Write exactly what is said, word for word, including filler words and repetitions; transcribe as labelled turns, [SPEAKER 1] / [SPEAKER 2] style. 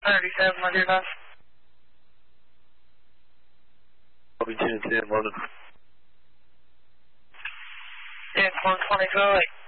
[SPEAKER 1] thirty-seven, my dear guys.
[SPEAKER 2] Copy ten ten, London.
[SPEAKER 1] ten one twenty-two oh eight.